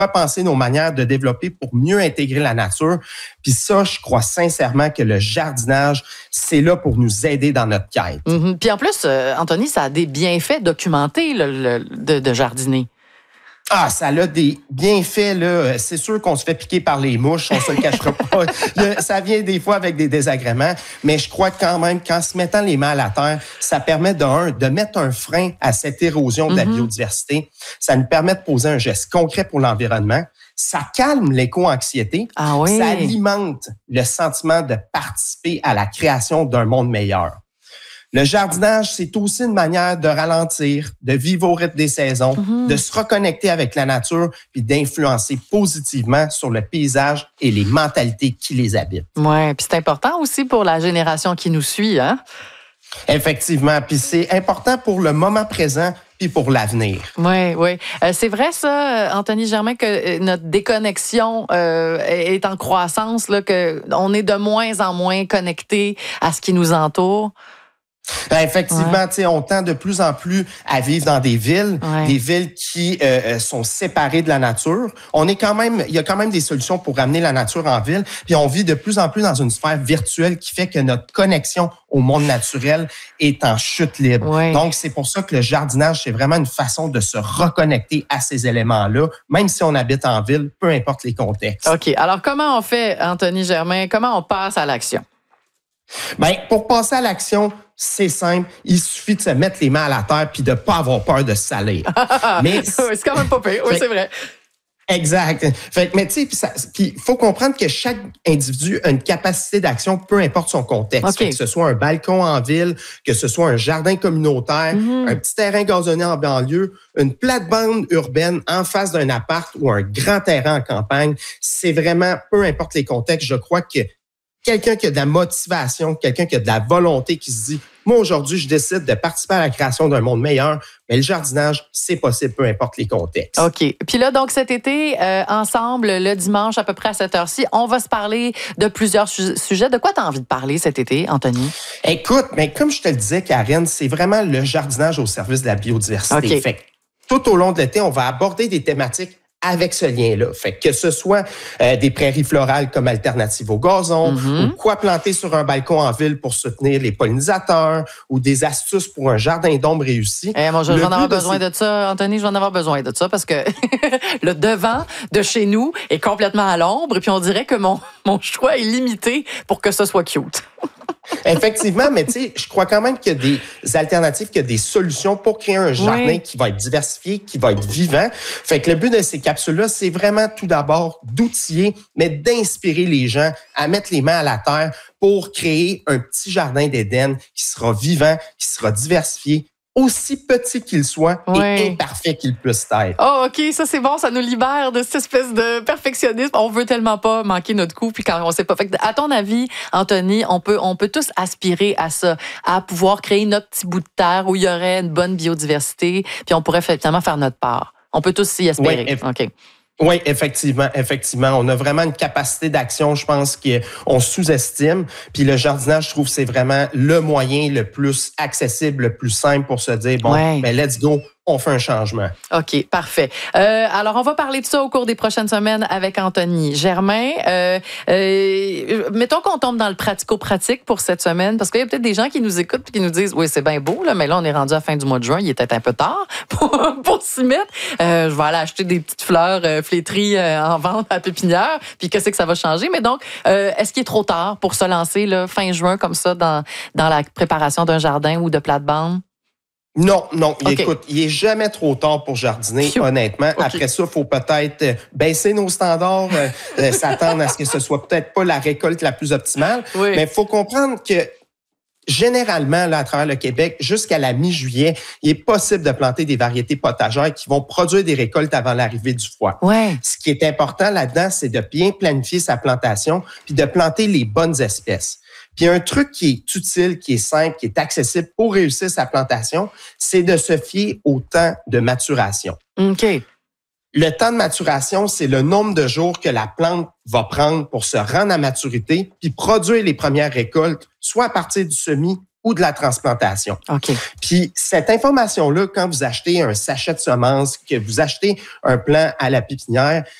repenser nos manières de développer pour mieux intégrer la nature. Puis ça, je crois sincèrement que le jardinage, c'est là pour nous aider dans notre quête. Mm-hmm. Puis en plus, Anthony, ça a des bienfaits documentés de jardiner. Ah, ça a des bienfaits, là. C'est sûr qu'on se fait piquer par les mouches, on se le cachera pas. Ça vient des fois avec des désagréments, mais je crois quand même qu'en se mettant les mains à la terre, ça permet de mettre un frein à cette érosion de la biodiversité. Ça nous permet de poser un geste concret pour l'environnement. Ça calme l'éco-anxiété. Ah oui. Ça alimente le sentiment de participer à la création d'un monde meilleur. Le jardinage, c'est aussi une manière de ralentir, de vivre au rythme des saisons, de se reconnecter avec la nature, puis d'influencer positivement sur le paysage et les mentalités qui les habitent. Oui, puis c'est important aussi pour la génération qui nous suit, hein? Effectivement, puis c'est important pour le moment présent puis pour l'avenir. Oui, oui. C'est vrai ça, Anthony Germain, que notre déconnexion est en croissance, là, qu'on est de moins en moins connecté à ce qui nous entoure. Effectivement, on tend de plus en plus à vivre dans des villes qui sont séparées de la nature. Il y a quand même des solutions pour ramener la nature en ville, puis on vit de plus en plus dans une sphère virtuelle qui fait que notre connexion au monde naturel est en chute libre. Oui. Donc, c'est pour ça que le jardinage, c'est vraiment une façon de se reconnecter à ces éléments-là, même si on habite en ville, peu importe les contextes. OK. Alors, comment on fait, Anthony Germain? Comment on passe à l'action? Bien, pour passer à l'action, c'est simple. Il suffit de se mettre les mains à la terre puis de ne pas avoir peur de se salir. Mais c'est quand même pas pire. Oui, c'est vrai. Exact. Mais tu sais, il faut comprendre que chaque individu a une capacité d'action, peu importe son contexte. Okay. Que ce soit un balcon en ville, que ce soit un jardin communautaire, un petit terrain gazonné en banlieue, une plate-bande urbaine en face d'un appart ou un grand terrain en campagne. C'est vraiment, peu importe les contextes, je crois que quelqu'un qui a de la motivation, quelqu'un qui a de la volonté, qui se dit « Moi, aujourd'hui, je décide de participer à la création d'un monde meilleur », mais le jardinage, c'est possible, peu importe les contextes. OK. Puis là, donc, cet été, ensemble, le dimanche, à peu près à cette heure-ci, on va se parler de plusieurs sujets. De quoi tu as envie de parler cet été, Anthony? Écoute, mais comme je te le disais, Karine, c'est vraiment le jardinage au service de la biodiversité. Okay. Fait que tout au long de l'été, on va aborder des thématiques avec ce lien-là. Fait que ce soit des prairies florales comme alternative au gazon, ou quoi planter sur un balcon en ville pour soutenir les pollinisateurs, ou des astuces pour un jardin d'ombre réussi. Moi, je vais en avoir besoin de ça, Anthony, je vais en avoir besoin de ça parce que le devant de chez nous est complètement à l'ombre et puis on dirait que mon choix est limité pour que ce soit cute. Effectivement, mais tu sais, je crois quand même qu'il y a des alternatives, qu'il y a des solutions pour créer un jardin qui va être diversifié, qui va être vivant. Fait que le but de ces capsules-là, c'est vraiment tout d'abord d'outiller, mais d'inspirer les gens à mettre les mains à la terre pour créer un petit jardin d'Éden qui sera vivant, qui sera diversifié, aussi petit qu'il soit et imparfait qu'il puisse être. Oh, OK, ça c'est bon, ça nous libère de cette espèce de perfectionnisme. On veut tellement pas manquer notre coup, puis quand on sait pas. Fait que, à ton avis, Anthony, on peut tous aspirer à ça, à pouvoir créer notre petit bout de terre où il y aurait une bonne biodiversité, puis on pourrait effectivement faire notre part. On peut tous s'y aspirer. OK. Oui, effectivement. On a vraiment une capacité d'action, je pense, qu'on sous-estime. Puis le jardinage, je trouve, c'est vraiment le moyen le plus accessible, le plus simple pour se dire, ben let's go, on fait un changement. OK, parfait. Alors, on va parler de ça au cours des prochaines semaines avec Anthony Germain. Mettons qu'on tombe dans le pratico-pratique pour cette semaine, parce qu'il y a peut-être des gens qui nous écoutent et qui nous disent, oui, c'est bien beau, là, mais là, on est rendu à la fin du mois de juin, il est peut-être un peu tard pour s'y mettre. Je vais aller acheter des petites fleurs flétries en vente à la pépinière, puis qu'est-ce que ça va changer? Mais donc, est-ce qu'il est trop tard pour se lancer là, fin juin comme ça dans la préparation d'un jardin ou de plate-bande? Non. Okay. Écoute, il est jamais trop tard pour jardiner, honnêtement. Okay. Après ça, il faut peut-être baisser nos standards, s'attendre à ce que ce soit peut-être pas la récolte la plus optimale. Oui. Mais il faut comprendre que généralement, là, à travers le Québec, jusqu'à la mi-juillet, il est possible de planter des variétés potagères qui vont produire des récoltes avant l'arrivée du froid. Ouais. Ce qui est important là-dedans, c'est de bien planifier sa plantation puis de planter les bonnes espèces. Puis un truc qui est utile, qui est simple, qui est accessible pour réussir sa plantation, c'est de se fier au temps de maturation. OK. Le temps de maturation, c'est le nombre de jours que la plante va prendre pour se rendre à maturité puis produire les premières récoltes, soit à partir du semis ou de la transplantation. OK. Puis cette information-là, quand vous achetez un sachet de semences, que vous achetez un plant à la pépinière,